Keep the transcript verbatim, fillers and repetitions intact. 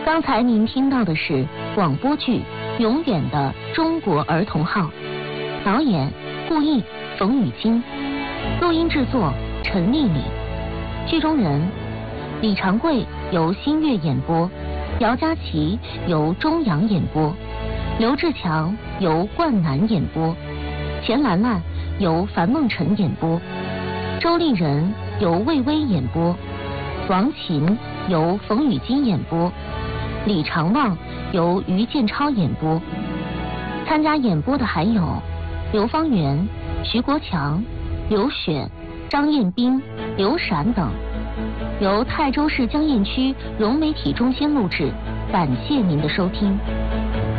刚才您听到的是广播剧《永远的中国儿童号》，导演顾毅、冯雨晶，录音制作陈丽丽，剧中人李长贵由新月演播，姚佳琪由中阳演播，刘志强由冠南演播，钱兰兰由樊梦辰演播，周丽人由魏巍演播，王琴由冯雨晶演播，李长旺由于建超演播。参加演播的还有刘方圆、徐国强、刘雪、张彦斌、刘闪等。由泰州市江堰区融媒体中心录制，感谢您的收听。